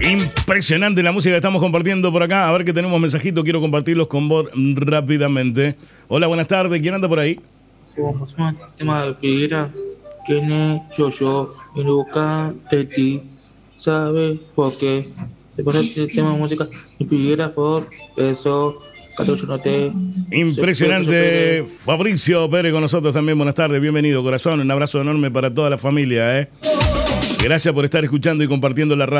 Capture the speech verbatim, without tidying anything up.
Impresionante la música que estamos compartiendo por acá. A ver que tenemos mensajitos, quiero compartirlos con vos rápidamente. Hola, buenas tardes, ¿quién anda por ahí? Vamos a tema de Figuera, quien es yo, yo, y busca de ti, ¿sabes por qué? Después del tema de música, y Figuera por eso, catorce no te, se fue, se Impresionante, fue, Fabricio Pérez con nosotros también. Buenas tardes, bienvenido, corazón. Un abrazo enorme para toda la familia, ¿eh? Gracias por estar escuchando y compartiendo la radio.